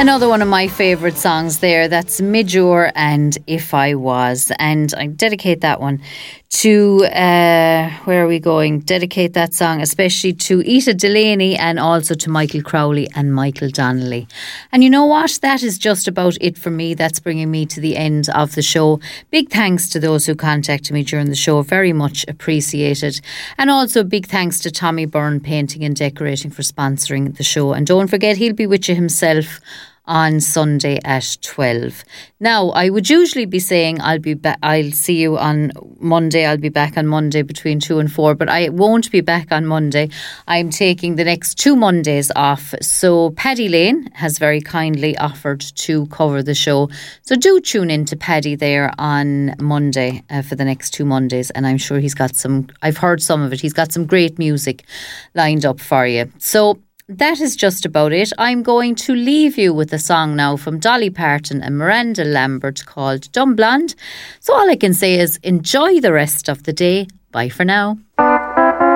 Another one of my favourite songs there. That's Midjour and If I Was. And I dedicate that one to, where are we going? Dedicate that song especially to Ita Delaney and also to Michael Crowley and Michael Donnelly. And you know what? That is just about it for me. That's bringing me to the end of the show. Big thanks to those who contacted me during the show. Very much appreciated. And also big thanks to Tommy Byrne Painting and Decorating for sponsoring the show. And don't forget, he'll be with you himself on Sunday at 12. Now, I would usually be saying I'll see you on Monday. I'll be back on Monday between 2 and 4, but I won't be back on Monday. I'm taking the next 2 Mondays off. So Paddy Lane has very kindly offered to cover the show. So do tune in to Paddy there on Monday for the next 2 Mondays. And I'm sure I've heard some of it. He's got some great music lined up for you. So that is just about it. I'm going to leave you with a song now from Dolly Parton and Miranda Lambert called Dumb Blonde. So all I can say is enjoy the rest of the day. Bye for now.